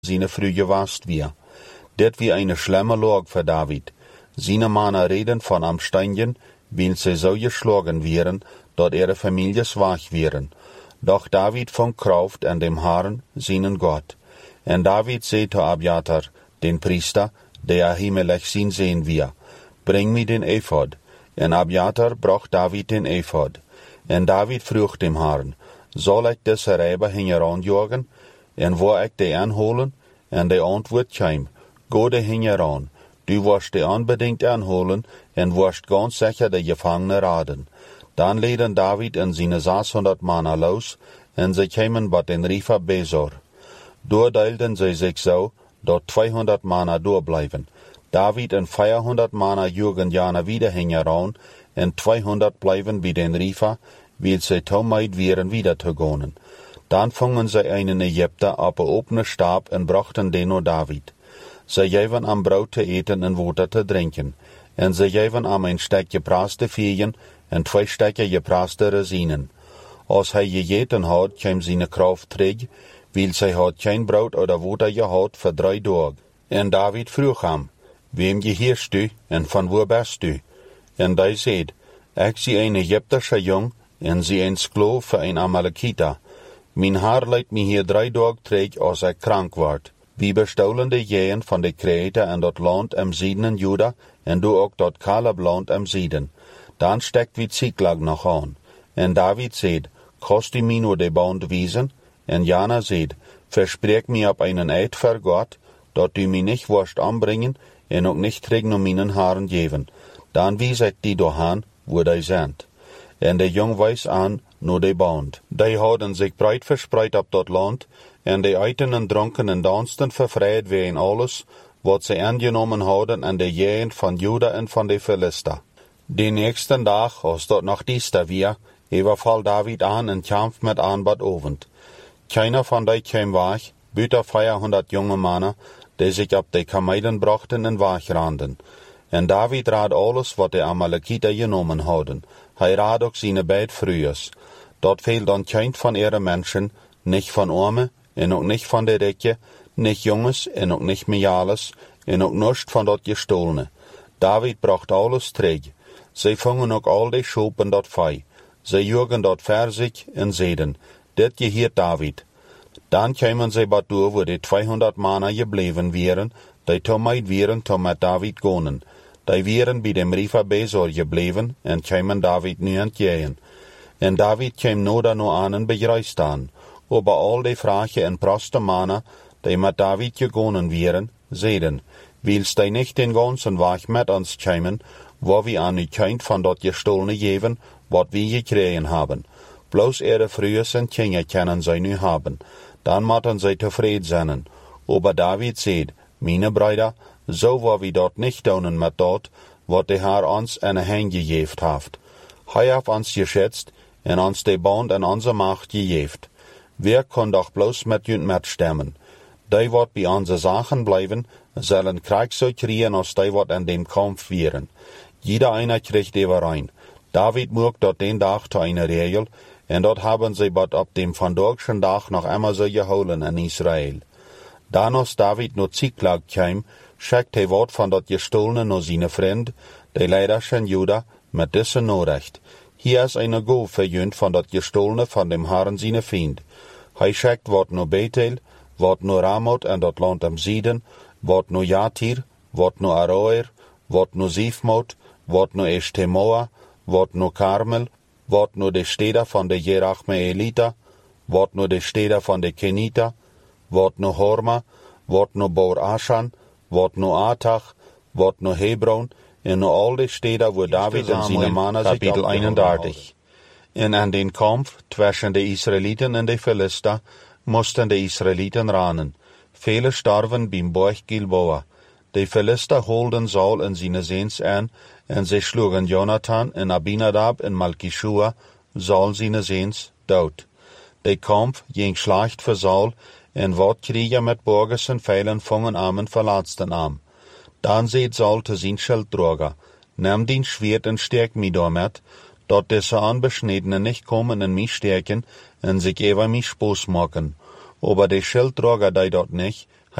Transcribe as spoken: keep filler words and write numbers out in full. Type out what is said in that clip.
seine frühe warst wir. Det wie eine schlimme Log für David. Seine Männer reden von am Steinchen, weil sie so geschlagen wären, dort ihre Familie schwach wären. Doch David von Kraft an dem Herrn, seinen Gott. Und David sagt zu Abiathar, den Priester, der Ahimelech sin sehen wir, bring mir den Ephod. Und Abiathar brach David den Ephod. Und David frug dem Herrn, soll ich diese Räber hingeranjagen? Und wo ich die anholen? Und die Antwort kam, go de hingeran. Du wirst die unbedingt anholen und wirst ganz sicher die Gefangene raden. Dann leden David und seine sechshundert Männer los, und sie kamen bei den Riefer Besor. Dort deilten sie sich so, dort zweihundert Männer durchbleiben. David und vierhundert Männer jürgen jana wieder hingeran, und zweihundert bleiben bei den Riefer, weil sie tommeid wären wieder zu gehen. Dann fingen sie einen Ägypter auf einen offenen Stab und brachten den nur David. Sie gaven am Brot zu eten und Wasser zu trinken, und sie gaven am ein Stück gepraste Fien und zwei Stücke gepraste Rosinen. Als hij gegeten had, kam seine Kraft terug, weil sie had kein Brot oder Wasser gehad für drei Tage. Und David frug ham, wem gehörst du und von wo bist du? Und hij seid, ich sie ein ägyptischer Jung und sie ein Sklav für ein Amalekiter. Mein Herr leidt mir hier drei Tage terug, als ich krank ward. Wie bestohlen die Jähen von de Kreten en dat Land am Süden in Juda, en du ook dat Kaleb-Land am Süden. Dan steckt wie Ziklag noch an. En David seht, kost du mir nur de Band wiesen? En Jana seht, versprech mir ab einen Eid für Gott, dat du mir nicht wirst anbringen, en ook nicht träg um meinen Haaren geben. Dan wies ich die dohan, wo die sind. En de Jung weis an, nur de Band. Die hadden sich breit verspreit ab dat Land, en die eiten en dronken en dansten vervreid wegen alles, wat sie angenommen hadden an de Jähen von Juda en von de Philister. Den nächsten Tag, als dort noch Diester wir, überfall David an en kämpft mit Anbad Ovend. Keiner von die kam wach, büter vierhundert junge Männer, die sich ab de Kameiden brachten en wach randen. En David rad alles, wat de Amalekiter genommen hadden. Hij rad ook seine beid frühers. Dort fehlt dan kein von ihren Menschen, nicht von Arme, en ook nicht von der Decke, nicht Junges, en ook nicht Mejales, en ook nichts von dort gestohlene. David bracht alles träg. Sie fangen ook all die Schopen dort fei. Sie jürgen dort versig en seden. Det gehiert David. Dann kämen sie bad durch, wo die zweihundert Männer geblieben wären, die tommeid wären, tom mit David gonen. Die wären bei dem Riefer Besor geblieben, en kämen David nu entgegen. En David käm no da no an en begreist an. Aber all die Frache en proste Männer, die mit David gegonen wären, seden, willst die nicht den ganzen Wach mit uns kämen, wo wir an kein von dort gestohlene geben, wat wir gekriegen haben. Bloß ihre frühes en Kinder können sie nu haben. Dann matten sie zufrieden sein. Aber David seht, meine Brüder, so war wir dort nicht donen mit dort, wat der Herr uns en Hand gegeben haft. Hij hat uns geschätzt, en uns die Band en unsere Macht gegeben. Wer kann doch bloß mit jünd mitstemmen? Die, wat bei unsere Sachen bleiben, sollen Kriegzeug kriegen, als die, wat an dem Kampf wären. Jeder einer kriegt über rein. David murkt dort den Tag zu einer Regel, en dort haben sie bald ab dem von dortschen Tag noch einmal so geholen in Israel. Dann als David nur Ziklag kam, schickt er Wort von dort gestohlene nur seine Freund, die leiderschen Juda, mit diesem Nachricht. Hier ist eine Go verjünt von dort gestohlene von dem Herrn seine Feind. Hij schickt Wort nur Bethel, Wort nur Ramoth en dort Land am Süden, Wort nur Jatir, Wort nur Aroer, Wort nur Sifmot, Wort nur Eshtemoa, Wort nur Karmel, Wort nur de Städter von de Jerachmeeliter, Wort nur de Städter von de Keniter, Wort nur Horma, Wort nur Bor Aschan, Wort nur Atach, Wort nur Hebron, en nur all de Städter, wo David en seine Männer sich Kapitel einunddreißig. En an den Kampf zwischen de Israeliten en de Philister mussten de Israeliten ranen. Viele starben beim Berg Gilboa. De Philister holden Saul en seine Sehns an, en sie schlugen Jonathan en Abinadab en Malkishua, Saul seine Sehns, dood. De Kampf ging schlecht für Saul, en wat Krieger mit Burgers en Pfeilen fangen am en verlatzten am. Dann seht Saul zu sein Schildträger, nimm den Schwert en stärk mi damit, dort diese Anbeschnittenen nicht kommen en mich stärken, en sich über mich Spaß machen. Aber de Schildträger die dort nicht,